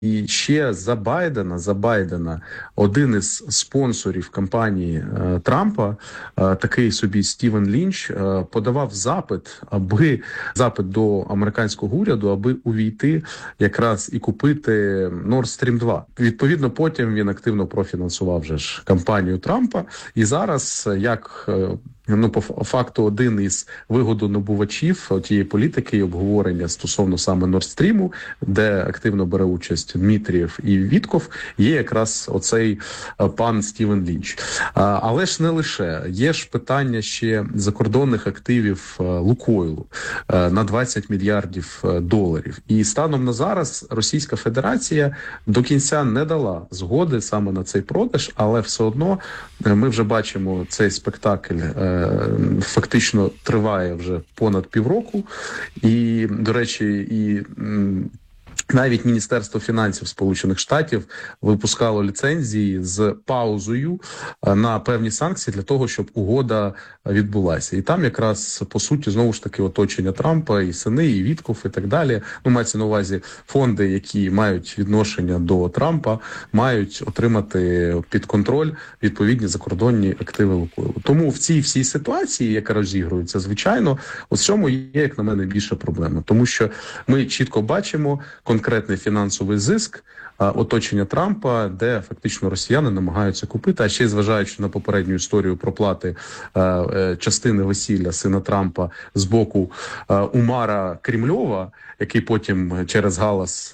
І ще за Байдена один із спонсорів кампанії Трампа, такий собі Стівен Лінч, подавав запит до американського уряду, аби увійти якраз і купити Nord Stream 2. Відповідно, потім він активно профінансував вже ж кампанію Трампа. І зараз, як по факту, один із вигодонабувачів тієї політики і обговорення стосовно саме Нордстріму, де активно бере участь Дмитрієв і Вітков, є якраз оцей пан Стівен Лінч. Але ж не лише. Є ж питання ще закордонних активів Лукойлу на 20 мільярдів доларів. І станом на зараз Російська Федерація до кінця не дала згоди саме на цей продаж, але все одно ми вже бачимо цей спектакль фактично триває вже понад півроку. І, до речі, навіть Міністерство фінансів Сполучених Штатів випускало ліцензії з паузою на певні санкції для того, щоб угода відбулася. І там якраз, по суті, знову ж таки, оточення Трампа, і сини, і Вітков, і так далі. Мається на увазі фонди, які мають відношення до Трампа, мають отримати під контроль відповідні закордонні активи Лукойлу. Тому в цій всій ситуації, яка розігрується, звичайно, у цьому є, як на мене, більша проблема. Тому що ми чітко бачимо конкретний фінансовий зиск оточення Трампа, де фактично росіяни намагаються купити, а ще й зважаючи на попередню історію проплати частини весілля сина Трампа з боку Умара Кремльова, який потім через галас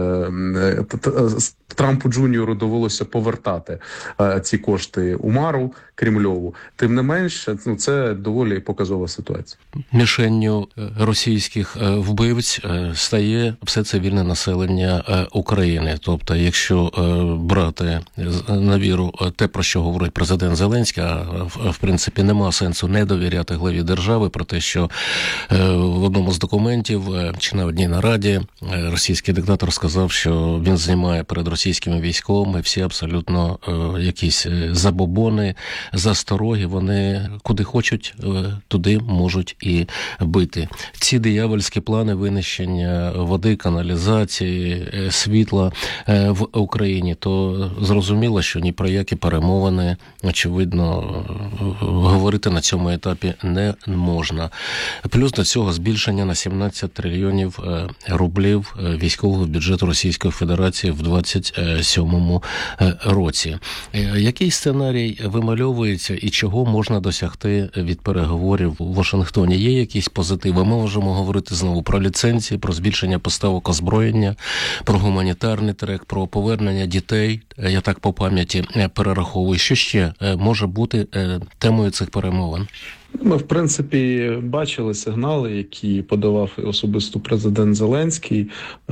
Трампу Джуніору довелося повертати ці кошти Умару Кремльову. Тим не менш, це доволі показова ситуація. Мішенню російських вбивць стає все цивільне населення України. Тобто, якщо брати на віру те, про що говорить президент Зеленський, а в принципі нема сенсу не довіряти главі держави, про те, що в одному з документів чи на одній нараді російський диктатор сказав, що він знімає перед російськими військовими всі абсолютно якісь забобони, застороги, вони куди хочуть, туди можуть і бити. Ці диявольські плани винищення води, каналізації, світла в Україні, то зрозуміло, що ні про які перемовини, очевидно, говорити на цьому етапі не можна. Плюс до цього збільшення на 17 трильйонів рублів військового бюджету Російської Федерації в 27-му році. Який сценарій вимальовується і чого можна досягти від переговорів у Вашингтоні? Є якісь позитиви? Ми можемо говорити знову про ліцензії, про збільшення поставок озброєння, про гуманітарний трек, про повернення дітей, я так по пам'яті перераховую. Що ще може бути темою цих перемовин? Ми, в принципі, бачили сигнали, які подавав особисто президент Зеленський.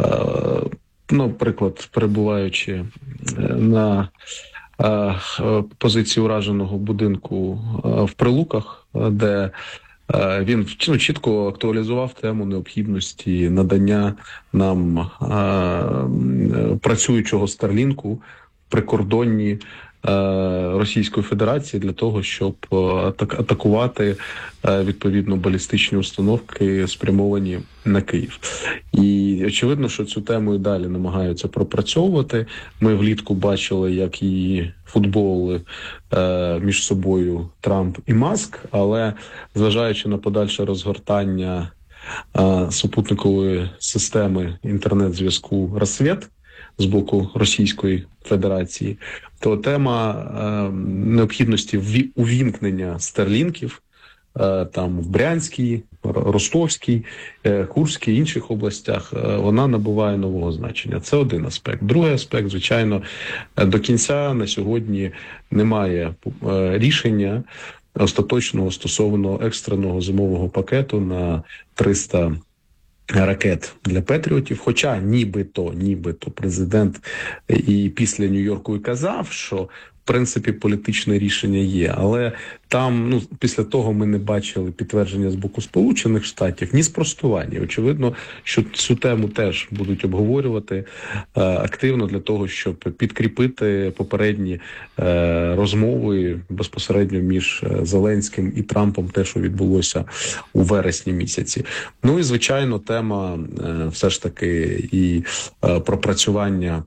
Наприклад, перебуваючи на позиції ураженого будинку в Прилуках, де він чітко актуалізував тему необхідності надання нам працюючого Старлінку прикордонні Російської Федерації для того, щоб атакувати відповідно балістичні установки, спрямовані на Київ. І очевидно, що цю тему і далі намагаються пропрацьовувати. Ми влітку бачили, як її футболили між собою Трамп і Маск, але зважаючи на подальше розгортання супутникової системи інтернет-зв'язку «Рассвет» з боку Російської Федерації, то тема необхідності увімкнення старлінків там в Брянській, Ростовській, Курській, інших областях, вона набуває нового значення. Це один аспект. Другий аспект, звичайно, до кінця на сьогодні немає рішення остаточного стосовно екстреного зимового пакету на 300 ракет для Петріотів, хоча нібито президент і після Нью-Йорку і казав, що принципі, політичне рішення є, але там, після того ми не бачили підтвердження з боку Сполучених Штатів, ні спростування. Очевидно, що цю тему теж будуть обговорювати активно для того, щоб підкріпити попередні розмови безпосередньо між Зеленським і Трампом, те, що відбулося у вересні місяці. Ну і, звичайно, тема все ж таки і пропрацювання